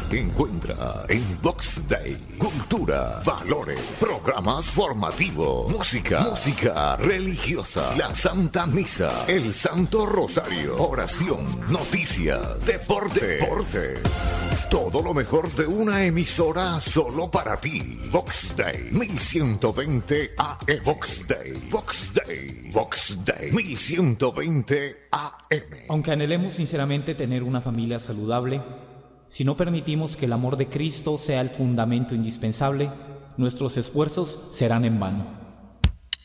Encuentra en Vox Day cultura, valores, programas formativos, música religiosa, la Santa Misa, el Santo Rosario, oración, noticias, deporte. Todo lo mejor de una emisora solo para ti. Vox Day 1120 AM. Vox Day 1120 AM. Aunque anhelemos sinceramente tener una familia saludable, si no permitimos que el amor de Cristo sea el fundamento indispensable, nuestros esfuerzos serán en vano.